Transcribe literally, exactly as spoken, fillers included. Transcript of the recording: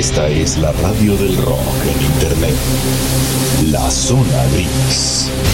Esta es la radio del rock en internet. La Zona Gris.